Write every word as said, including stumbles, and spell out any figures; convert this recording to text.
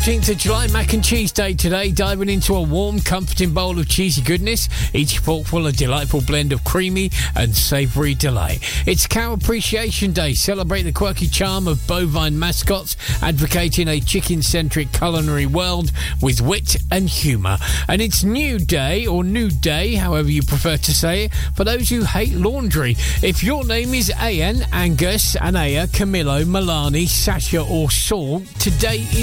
fourteenth of July, Mac and Cheese Day today, diving into a warm, comforting bowl of cheesy goodness, each forkful a delightful blend of creamy and savoury delight. It's Cow Appreciation Day. Celebrate the quirky charm of bovine mascots, advocating a chicken-centric culinary world with wit and humour. And it's New Day, or New Day, however you prefer to say it, for those who hate laundry. If your name is Ayan, Angus, Anaya, Camillo, Milani, Sasha or Saul, today is